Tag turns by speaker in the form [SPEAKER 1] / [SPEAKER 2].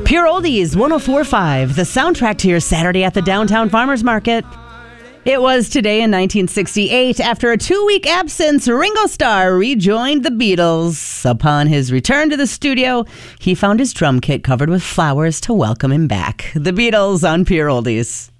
[SPEAKER 1] Pure Oldies 104.5, the soundtrack to your Saturday at the Downtown Farmers Market. It was today in 1968. After a 2-week absence, Ringo Starr rejoined the Beatles. Upon his return to the studio, he found his drum kit covered with flowers to welcome him back. The Beatles on Pure Oldies.